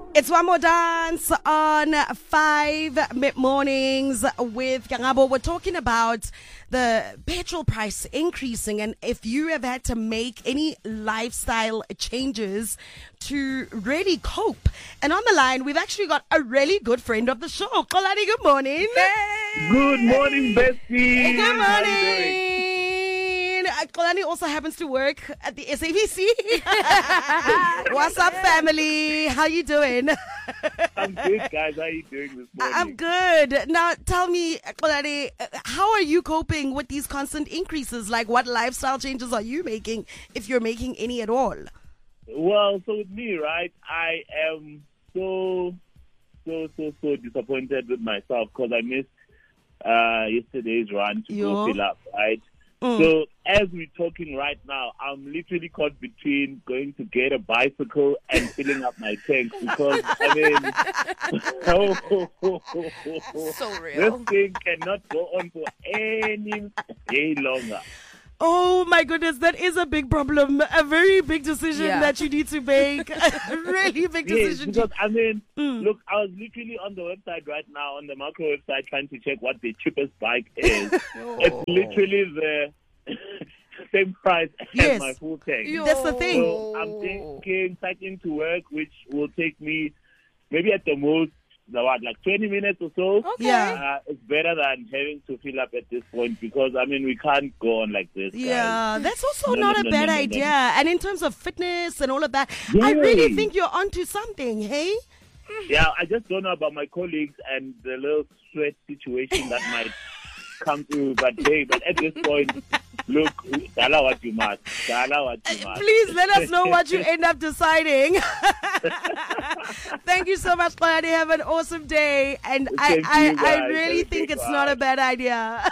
It's one more dance on 5 mid-mornings with Yangabo. We're talking about the petrol price increasing and if you have had to make any lifestyle changes to really cope. And on the line, we've actually got a really good friend of the show. Xolani, good morning. Hey. Good morning, Bestie. Good morning. Xolani also happens to work at the SABC. What's up, family? How you doing? I'm good, guys. How are you doing this morning? I'm good. Now, tell me, Xolani, how are you coping with these constant increases? Like, what lifestyle changes are you making, if you're making any at all? Well, so with me, right, I am so disappointed with myself because I missed yesterday's run to go fill up, right? So as we're talking right now, I'm literally caught between going to get a bicycle and filling up my tank because, I mean, so real. This thing cannot go on for any day longer. Oh my goodness, that is a big problem. A very big decision that you need to make. A really big decision. Because, I mean, look, I was literally on the website right now, on the macro website, trying to check what the cheapest bike is. It's literally the same price as my full tank. That's the thing. So I'm thinking cycling to work, which will take me maybe at the most, like 20 minutes or so. Okay. Yeah. It's better than having to fill up at this point because, I mean, we can't go on like this. Yeah, guys. that's also not a bad idea. And in terms of fitness and all of that, I really think you're onto something, hey? Yeah, I just don't know about my colleagues and the little sweat situation that might come through. But at this point, look, dala what you must. Please let us know what you end up deciding. Thank you so much, Xolani. Have an awesome day. And I really think it's not a bad idea.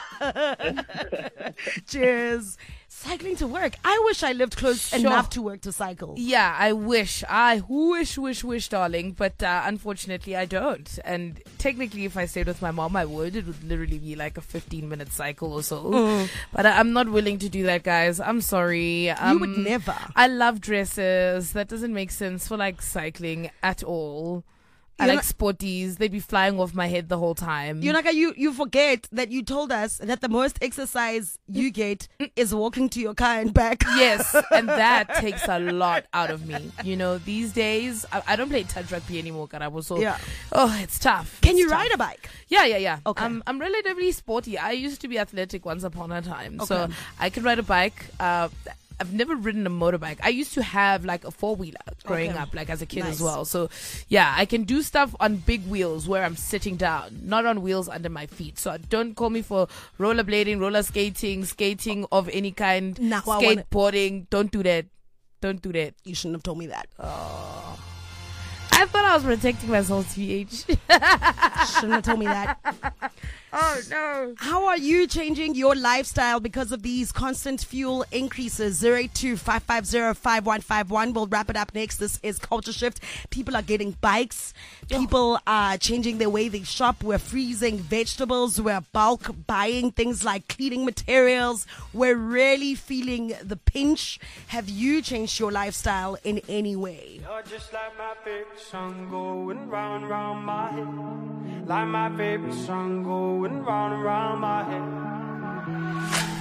Cheers. Cycling to work. I wish I lived close enough to work to cycle. Yeah, I wish, darling. But unfortunately, I don't. And technically, if I stayed with my mom, I would. It would literally be like a 15-minute cycle or so. But I'm not willing to do that, guys. I'm sorry. You would never. I love dresses. That doesn't make sense for like cycling at all. I like sporties. They'd be flying off my head the whole time. You forget that you told us that the most exercise you get is walking to your car and back. Yes, and that takes a lot out of me. You know, these days, I don't play touch rugby anymore, Karabo. So, it's tough. Can you ride a bike? Yeah. Okay. I'm relatively sporty. I used to be athletic once upon a time. Okay. So I can ride a bike. I've never ridden a motorbike. I used to have like a four-wheeler growing up, like as a kid as well. So yeah, I can do stuff on big wheels where I'm sitting down, not on wheels under my feet. So don't call me for rollerblading, roller skating of any kind, skateboarding. Don't do that. Don't do that. You shouldn't have told me that. I thought I was protecting myself, TH. Shouldn't have told me that. Oh, no. How are you changing your lifestyle because of these constant fuel increases? 082-550-5151. We'll wrap it up next. This is Culture Shift. People are getting bikes. People are changing their way they shop. We're freezing vegetables. We're bulk buying things like cleaning materials. We're really feeling the pinch. Have you changed your lifestyle in any way? You're just like my favorite song going round and round my head. Like my favorite song going round and round my head.